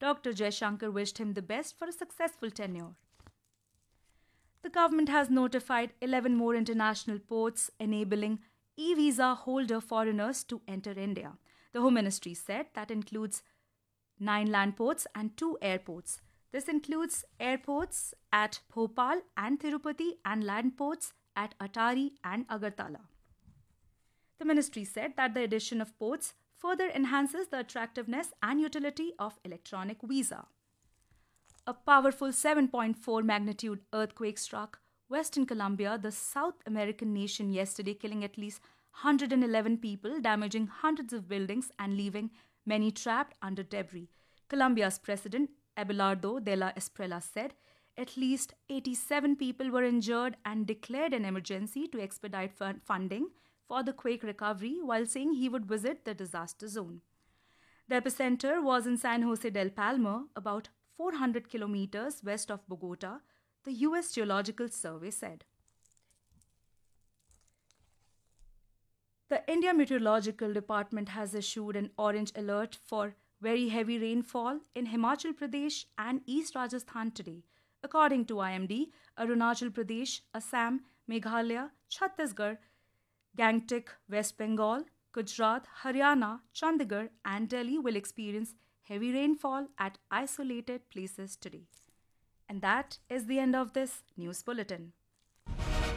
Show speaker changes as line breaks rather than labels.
Dr. Jaishankar wished him the best for a successful tenure. The government has notified 11 more international ports enabling e-visa holder foreigners to enter India. The Home Ministry said that includes 9 land ports and 2 airports. This includes airports at Bhopal and Tirupati and land ports at Atari and Agartala. The ministry said that the addition of ports further enhances the attractiveness and utility of electronic visa. A powerful 7.4 magnitude earthquake struck Western Colombia, the South American nation, yesterday, killing at least 111 people, damaging hundreds of buildings, and leaving many trapped under debris. Colombia's president, Abelardo de la Espriella, said at least 87 people were injured and declared an emergency to expedite funding for the quake recovery, while saying he would visit the disaster zone. The epicenter was in San Jose del Palmar, about 400 kilometers west of Bogota, the U.S. Geological Survey said. The India Meteorological Department has issued an orange alert for very heavy rainfall in Himachal Pradesh and East Rajasthan today. According to IMD, Arunachal Pradesh, Assam, Meghalaya, Chhattisgarh, Gangtok, West Bengal, Gujarat, Haryana, Chandigarh, and Delhi will experience heavy rainfall at isolated places today. And that is the end of this news bulletin.